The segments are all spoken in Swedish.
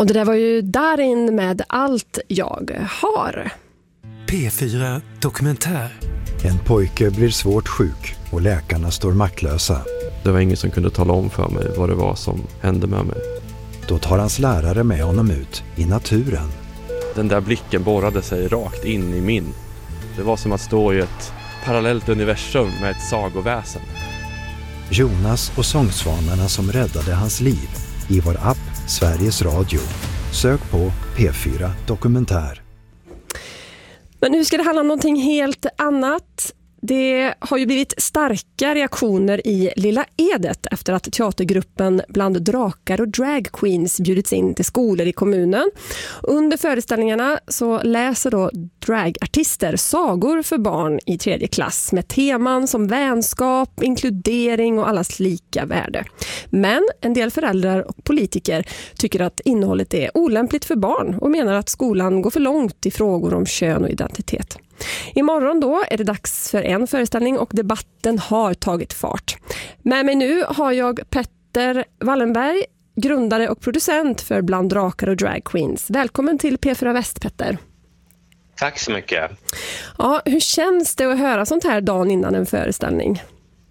Och det där var ju Darin med Allt jag har. P4 Dokumentär. En pojke blir svårt sjuk och läkarna står maktlösa. Det var ingen som kunde tala om för mig vad det var som hände med mig. Då tar hans lärare med honom ut i naturen. Den där blicken borrade sig rakt in i min. Det var som att stå i ett parallellt universum med ett sagoväsen. Jonas och sångsvanarna som räddade hans liv i vår app Sveriges Radio. Sök på P4 Dokumentär. Men nu ska det handla om någonting helt annat. Det har ju blivit starka reaktioner i Lilla Edet efter att teatergruppen Bland drakar och drag queens bjudits in till skolor i kommunen. Under föreställningarna så läser då dragartister sagor för barn i 3:e klass med teman som vänskap, inkludering och allas lika värde. Men en del föräldrar och politiker tycker att innehållet är olämpligt för barn och menar att skolan går för långt i frågor om kön och identitet. Imorgon då är det dags för en föreställning och debatten har tagit fart. Med mig nu har jag Petter Wallenberg, grundare och producent för Bland drakar och drag queens. Välkommen till P4 Väst, Petter. Tack så mycket. Ja, hur känns det att höra sånt här dagen innan en föreställning?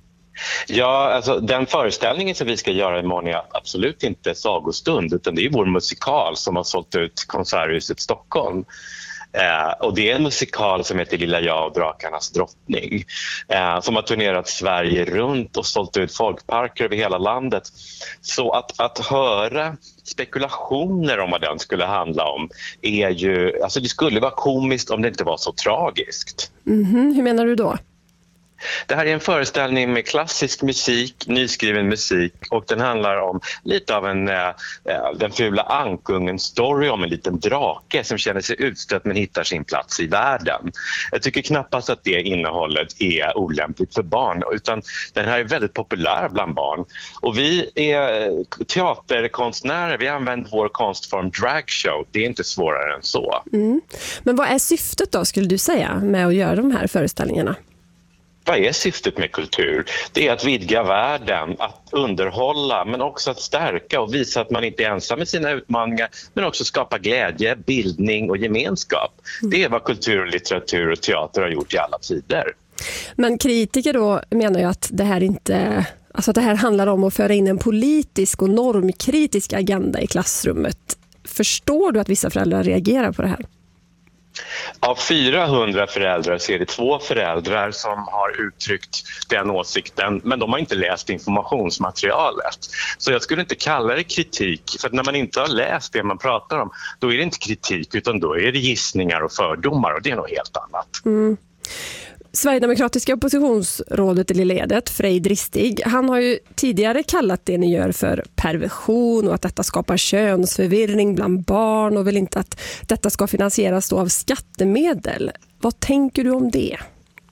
Ja, alltså den föreställningen som vi ska göra imorgon är absolut inte sagostund, utan det är vår musikal som har sålt ut Konserthuset Stockholm. Och det är en musikal som heter Lilla jag och drakarnas drottning, som har turnerat Sverige runt och sålt ut folkparker över hela landet. Så att höra spekulationer om vad den skulle handla om är ju, alltså det skulle vara komiskt om det inte var så tragiskt. Hur menar du då? Det här är en föreställning med klassisk musik, nyskriven musik, och den handlar om lite av den fula ankungens story om en liten drake som känner sig utstött men hittar sin plats i världen. Jag tycker knappast att det innehållet är olämpligt för barn, utan den här är väldigt populär bland barn. Och vi är teaterkonstnärer, vi använder vår konstform dragshow, det är inte svårare än så. Men vad är syftet då, skulle du säga, med att göra de här föreställningarna? Vad är syftet med kultur? Det är att vidga världen, att underhålla, men också att stärka och visa att man inte är ensam med sina utmaningar, men också skapa glädje, bildning och gemenskap. Det är vad kultur, litteratur och teater har gjort i alla tider. Men kritiker då menar ju att det här inte, alltså att det här handlar om att föra in en politisk och normkritisk agenda i klassrummet. Förstår du att vissa föräldrar reagerar på det här? Av 400 föräldrar så är det 2 föräldrar som har uttryckt den åsikten, men de har inte läst informationsmaterialet. Så jag skulle inte kalla det kritik, för när man inte har läst det man pratar om, då är det inte kritik utan då är det gissningar och fördomar, och det är något helt annat. Sverigedemokratiska oppositionsrådet i Lilla Edet, Frej Dristig, han har ju tidigare kallat det ni gör för perversion och att detta skapar könsförvirring bland barn och vill inte att detta ska finansieras då av skattemedel. Vad tänker du om det?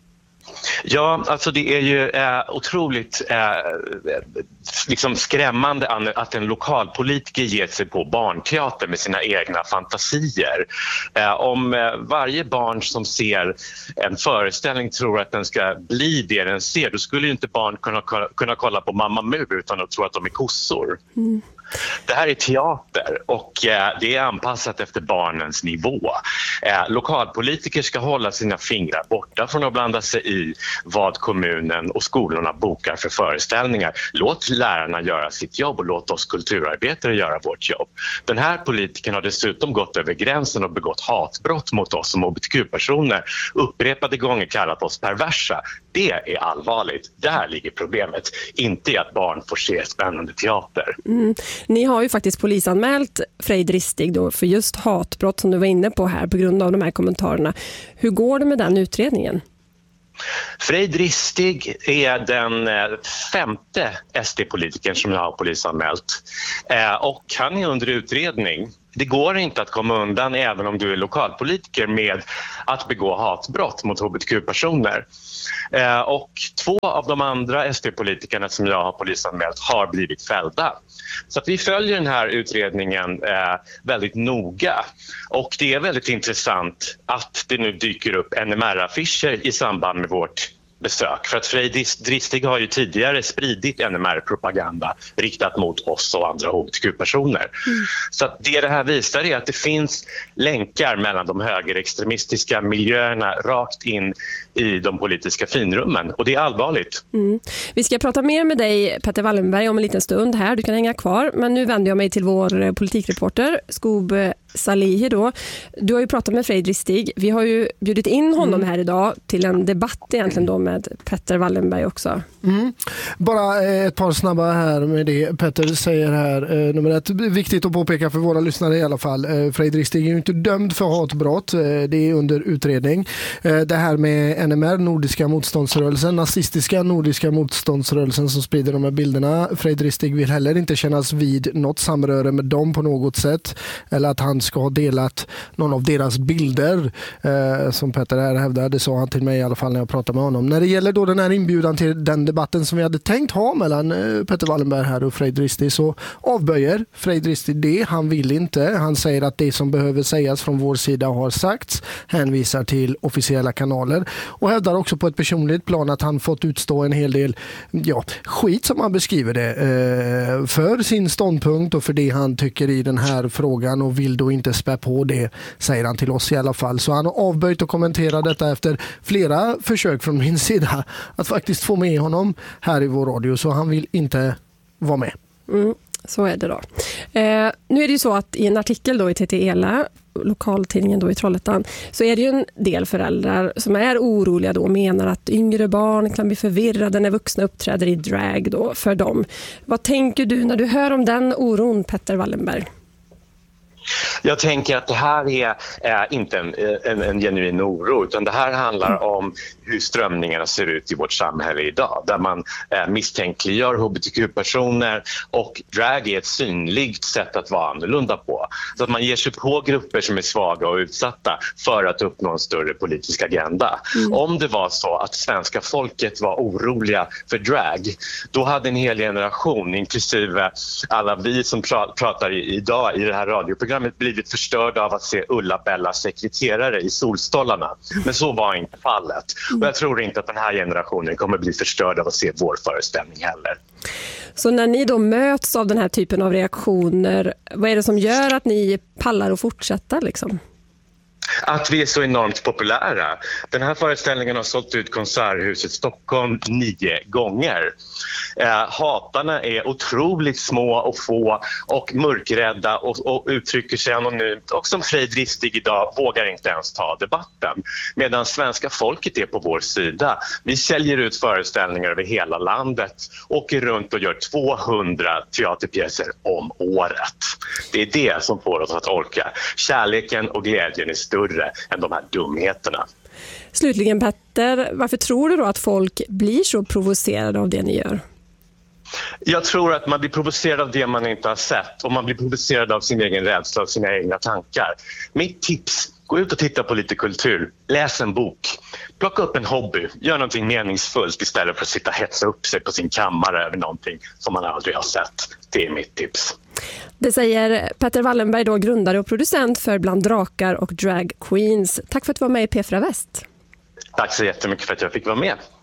Ja, alltså det är ju otroligt liksom skrämmande att en lokalpolitiker ger sig på barnteater med sina egna fantasier. Om varje barn som ser en föreställning tror att den ska bli det den ser, då skulle ju inte barn kunna kolla på Mamma Mu utan att tro att de är kossor. Det här är teater och det är anpassat efter barnens nivå. Lokalpolitiker ska hålla sina fingrar borta från att blanda sig i vad kommunen och skolorna bokar för föreställningar. Låt lärarna göra sitt jobb och låt oss kulturarbetare göra vårt jobb. Den här politikern har dessutom gått över gränsen och begått hatbrott mot oss som hbtq-personer. Upprepade gånger kallat oss perversa. Det är allvarligt. Där ligger problemet. Inte i att barn får se spännande teater. Ni har ju faktiskt polisanmält Frej Dristig då för just hatbrott som du var inne på här på grund av de här kommentarerna. Hur går det med den utredningen? Frej Dristig är den 5:e SD-politikern som jag har polisanmält. Och han är under utredning. Det går inte att komma undan även om du är lokalpolitiker med att begå hatbrott mot hbtq-personer. Och 2 av de andra SD-politikerna som jag har polisanmält har blivit fällda. Så att vi följer den här utredningen väldigt noga. Och det är väldigt intressant att det nu dyker upp NMR-affischer i samband med vårt besök. För att Frej Dristig har ju tidigare spridit NMR-propaganda riktat mot oss och andra hbtq-personer. Så att det här visar är att det finns länkar mellan de högerextremistiska miljöerna rakt in i de politiska finrummen. Och det är allvarligt. Vi ska prata mer med dig, Petter Wallenberg, om en liten stund här. Du kan hänga kvar. Men nu vänder jag mig till vår politikreporter, Skoob Salihi då. Du har ju pratat med Frej Dristig. Vi har ju bjudit in honom här idag till en debatt egentligen då med Petter Wallenberg också. Bara ett par snabba här med det. Petter säger här, nummer ett, viktigt att påpeka för våra lyssnare i alla fall. Frej Dristig är ju inte dömd för hatbrott. Det är under utredning. Det här med NMR, Nordiska motståndsrörelsen, nazistiska Nordiska motståndsrörelsen som sprider de här bilderna. Frej Dristig vill heller inte kännas vid något samröre med dem på något sätt. Eller att han ska ha delat någon av deras bilder som Petter här hävdade. Det sa han till mig i alla fall när jag pratade med honom. När det gäller då den här inbjudan till den debatten som vi hade tänkt ha mellan Petter Wallenberg här och Frej Dristig, så avböjer Frej Dristig det. Han vill inte. Han säger att det som behöver sägas från vår sida har sagts. Hänvisar till officiella kanaler och hävdar också på ett personligt plan att han fått utstå en hel del skit som han beskriver det för sin ståndpunkt och för det han tycker i den här frågan och vill då inte spä på det, säger han till oss i alla fall. Så han har avböjt att kommentera detta efter flera försök från min sida att faktiskt få med honom här i vår radio, så han vill inte vara med. Så är det då. Nu är det ju så att i en artikel då i TT Ela, lokaltidningen då i Trollhättan, så är det ju en del föräldrar som är oroliga då och menar att yngre barn kan bli förvirrade när vuxna uppträder i drag då för dem. Vad tänker du när du hör om den oron, Petter Wallenberg? Jag tänker att det här är inte en genuin oro, utan det här handlar om hur strömningarna ser ut i vårt samhälle idag, där man misstänkliggör hbtq-personer och drag är ett synligt sätt att vara annorlunda på. Så att man ger sig på grupper som är svaga och utsatta för att uppnå en större politisk agenda. Om det var så att svenska folket var oroliga för drag, då hade en hel generation, inklusive alla vi som pratar idag i det här radioprogrammet, blivit förstörda av att se Ulla-Bellas sekreterare i Solstollarna. Men så var inte fallet. Och jag tror inte att den här generationen kommer bli förstörd av att se vår föreställning heller. Så när ni då möts av den här typen av reaktioner, vad är det som gör att ni pallar att fortsätta liksom? Att vi är så enormt populära. Den här föreställningen har sålt ut Konserthuset Stockholm 9 gånger. Hatarna är otroligt små och få och mörkrädda och uttrycker sig anonymt. Och som Frej Dristig idag vågar inte ens ta debatten. Medan svenska folket är på vår sida. Vi säljer ut föreställningar över hela landet. Åker runt och gör 200 teaterpjäser om året. Det är det som får oss att orka. Kärleken och glädjen är större än de här dumheterna. Slutligen Petter, varför tror du då att folk blir så provocerade av det ni gör? Jag tror att man blir provocerad av det man inte har sett och man blir provocerad av sin egen rädsla och sina egna tankar. Mitt tips, gå ut och titta på lite kultur, läs en bok, plocka upp en hobby, gör någonting meningsfullt istället för att sitta och hetsa upp sig på sin kammare över någonting som man aldrig har sett. Det är mitt tips. Det säger Petter Wallenberg då, grundare och producent för Bland drakar och drag queens. Tack för att du var med i P4 Väst. Tack så jättemycket för att jag fick vara med.